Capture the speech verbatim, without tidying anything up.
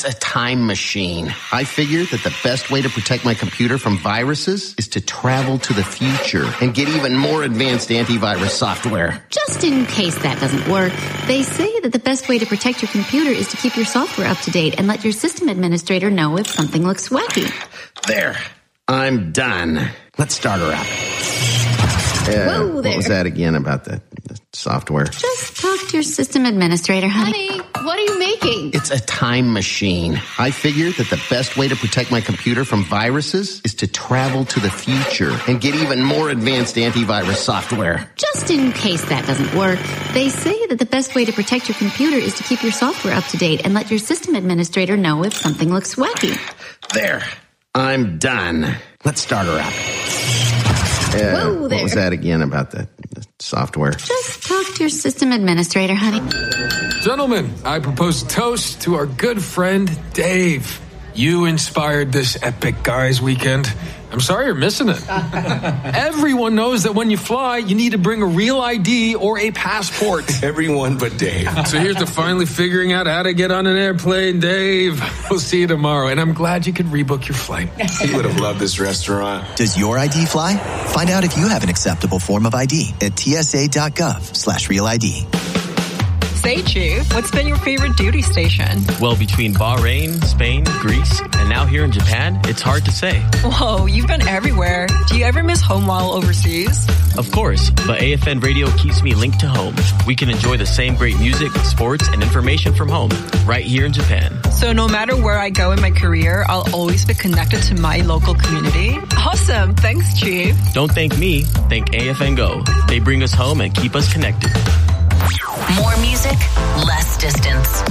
a time machine. I figured that the best way to protect my computer from viruses is to travel to the future and get even more advanced antivirus software. Just in case that doesn't work, they say that the best way to protect your computer is to keep your software up to date and let your system administrator know if something looks wacky. There. I'm done. Let's start her up. Uh, Whoa there. What was that again about the, the software? Just talk to your system administrator, honey. Honey, what are you making? It's a time machine. I figured that the best way to protect my computer from viruses is to travel to the future and get even more advanced antivirus software. Just in case that doesn't work, they say that the best way to protect your computer is to keep your software up to date and let your system administrator know if something looks wacky. There. I'm done. Let's start her up. Uh, Whoa there. What was that again about the, the software? Just talk to your system administrator, honey. Gentlemen, I propose a toast to our good friend, Dave. You inspired this epic guys weekend. I'm sorry you're missing it. Everyone knows that when you fly, you need to bring a real I D or a passport. Everyone but Dave. So here's to finally figuring out how to get on an airplane, Dave. We'll see you tomorrow, and I'm glad you could rebook your flight. He would have loved this restaurant. Does your I D fly? Find out if you have an acceptable form of I D at tsa.gov slash real ID. Say, Chief, what's been your favorite duty station? Well, between Bahrain, Spain, Greece, and now here in Japan, it's hard to say. Whoa, you've been everywhere. Do you ever miss home while overseas? Of course, but A F N Radio keeps me linked to home. We can enjoy the same great music, sports, and information from home, right here in Japan. So no matter where I go in my career, I'll always be connected to my local community? Awesome. Thanks, Chief. Don't thank me. Thank A F N Go. They bring us home and keep us connected. More music, less distance.